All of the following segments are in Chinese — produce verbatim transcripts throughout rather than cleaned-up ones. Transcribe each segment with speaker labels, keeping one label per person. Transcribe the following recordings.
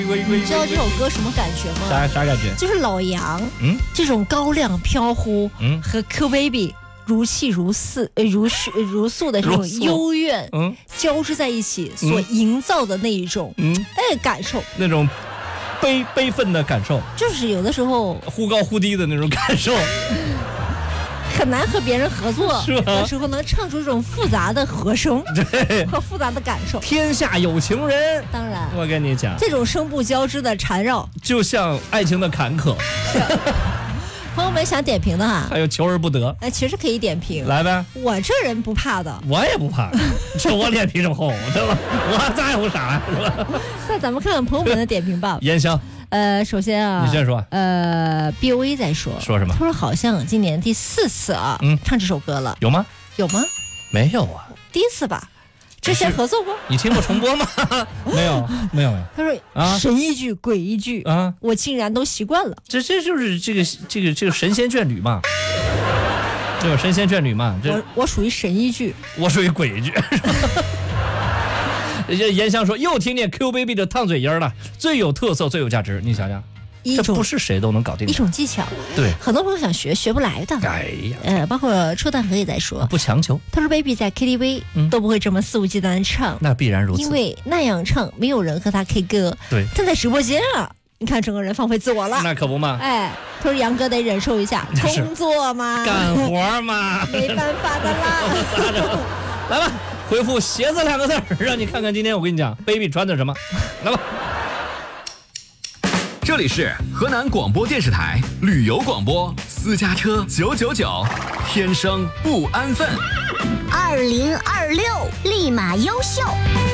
Speaker 1: 你知道这首歌什么感觉吗？
Speaker 2: 啥啥感觉？
Speaker 1: 就是老杨，
Speaker 2: 嗯，
Speaker 1: 这种高亮飘忽，
Speaker 2: 嗯，
Speaker 1: 和 Q Baby 如泣如诉、呃、如如诉的这种幽怨，
Speaker 2: 嗯，
Speaker 1: 交织在一起所营造的那一种，
Speaker 2: 嗯，
Speaker 1: 哎，感受，
Speaker 2: 那种悲悲愤的感受，
Speaker 1: 就是有的时候
Speaker 2: 忽高忽低的那种感受。
Speaker 1: 很难和别人合作，
Speaker 2: 是吧？
Speaker 1: 有时候能唱出这种复杂的和声，
Speaker 2: 对，
Speaker 1: 和复杂的感受。
Speaker 2: 天下有情人，
Speaker 1: 当然，
Speaker 2: 我跟你讲，
Speaker 1: 这种声部交织的缠绕，
Speaker 2: 就像爱情的坎坷。
Speaker 1: 朋友们想点评的哈，
Speaker 2: 还有求而不得，
Speaker 1: 哎，其实可以点评，
Speaker 2: 来呗。
Speaker 1: 我这人不怕的，
Speaker 2: 我也不怕，就我脸皮这么厚，对吧？我在乎啥呀？
Speaker 1: 那咱们看看朋友们的点评吧。
Speaker 2: 烟香。
Speaker 1: 呃，首先啊，
Speaker 2: 你先说。
Speaker 1: 呃 ，B O A 在说
Speaker 2: 说什么？
Speaker 1: 他说好像今年第四次啊，嗯，唱这首歌了，
Speaker 2: 有吗？
Speaker 1: 有吗？
Speaker 2: 没有啊，
Speaker 1: 第一次吧。之前合作过？
Speaker 2: 你听过重播吗？没有，没有。
Speaker 1: 他说啊，神一句鬼一句啊，我竟然都习惯了。
Speaker 2: 这这就是这个这个这个神仙眷侣嘛，这个神仙眷侣嘛。
Speaker 1: 我我属于神一句，
Speaker 2: 我属于鬼一句。人家严香说又听见 Q Baby 的烫嘴音了，最有特色，最有价值。你想想，这不是谁都能搞定的，
Speaker 1: 一种技巧。
Speaker 2: 对，
Speaker 1: 很多朋友想学，学不来的。
Speaker 2: 哎呀，
Speaker 1: 呃，包括车蛋河也在说，
Speaker 2: 不强求。
Speaker 1: 他说 Baby 在 K T V、嗯、都不会这么肆无忌惮的唱，
Speaker 2: 那必然如此，
Speaker 1: 因为那样唱没有人和他 K 歌。
Speaker 2: 对，
Speaker 1: 但在直播间啊，你看整个人放飞自我了。
Speaker 2: 那可不嘛。
Speaker 1: 哎，他说杨哥得忍受一下，工作嘛，
Speaker 2: 干活嘛，
Speaker 1: 没办法的啦。
Speaker 2: 来吧。回复鞋子两个字，让你看看今天我跟你讲 Baby 穿的什么。来吧，
Speaker 3: 这里是河南广播电视台旅游广播，私家车九九九，天生不安分。
Speaker 4: 二零二六立马优秀。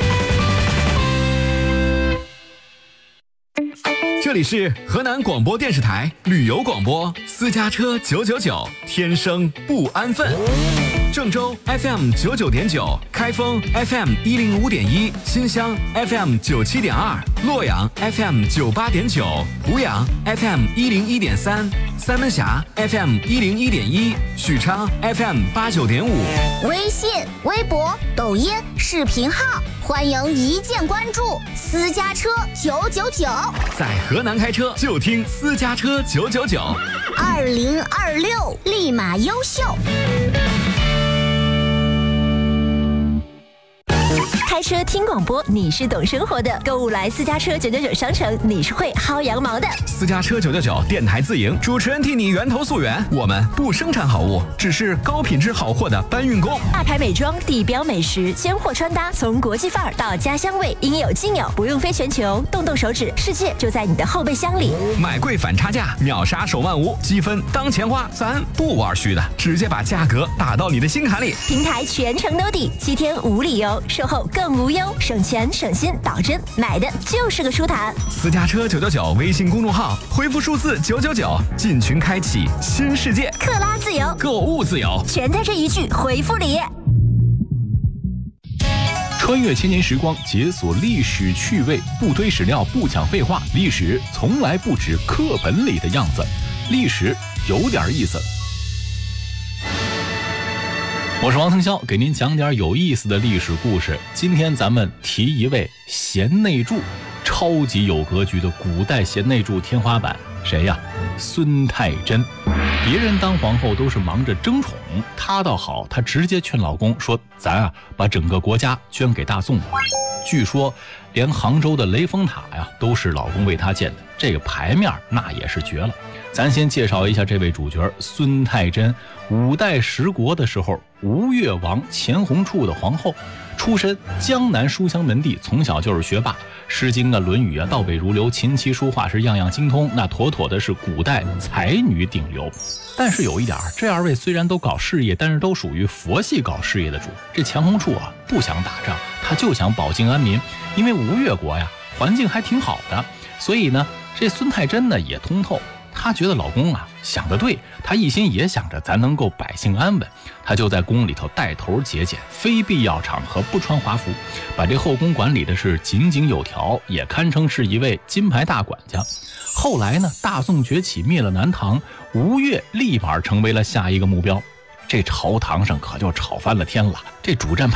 Speaker 3: 这里是河南广播电视台旅游广播，私家车九九九，天生不安分。郑州 F M 九九点九，开封 F M 一零五点一，新乡 F M 九七点二，洛阳 F M 九八点九，湖阳 F M 一零一点三，三门峡 F M 一零一点一，许昌 F M 八九点五。
Speaker 4: 微信、微博、抖音、视频号，欢迎一键关注。私家车九九九，
Speaker 3: 在河南开车就听私家车九九九。
Speaker 4: 二零二六立马优秀。
Speaker 5: 开车听广播，你是懂生活的；购物来私家车九九九商城，你是会薅羊毛的。
Speaker 3: 私家车九九九电台自营，主持人替你源头溯源。我们不生产好物，只是高品质好货的搬运工。
Speaker 5: 大牌美妆、地标美食、鲜货穿搭，从国际范儿到家乡味，应有尽有，不用飞全球，动动手指，世界就在你的后备箱里。
Speaker 3: 买贵反差价，秒杀手万无，积分当钱花，咱不玩虚的，直接把价格打到你的心坎里。
Speaker 5: 平台全程 no 底，七天无理由，售后更无忧，省钱省心，保真，买的就是个舒坦。
Speaker 3: 私家车九九九微信公众号，回复数字九九九，进群开启新世界，
Speaker 5: 克拉自由，
Speaker 3: 购物自由，
Speaker 5: 全在这一句回复里。
Speaker 6: 穿越千年时光，解锁历史趣味，不推史料，不讲废话，历史从来不止课本里的样子，历史有点意思。我是王腾霄，给您讲点有意思的历史故事。今天咱们提一位贤内助，超级有格局的古代贤内助天花板，谁呀？孙太真。别人当皇后都是忙着争宠，她倒好，她直接劝老公说：“咱啊，把整个国家捐给大宋吧。”据说，连杭州的雷峰塔呀，都是老公为她建的，这个牌面那也是绝了。咱先介绍一下这位主角孙太真，五代十国的时候，吴越王钱弘处的皇后，出身江南书香门第，从小就是学霸，《诗经》啊、《论语》啊，倒背如流，琴棋书画是样样精通，那妥妥的是古代才女顶流。但是有一点，这二位虽然都搞事业，但是都属于佛系搞事业的主。这钱弘处啊，不想打仗，他就想保境安民，因为吴越国呀，环境还挺好的，所以呢，这孙太真呢也通透。她觉得老公啊想得对，她一心也想着咱能够百姓安稳，她就在宫里头带头节俭，非必要场合不穿华服，把这后宫管理的是井井有条，也堪称是一位金牌大管家。后来呢，大宋崛起，灭了南唐，吴越立马成为了下一个目标，这朝堂上可就吵翻了天了。这主战派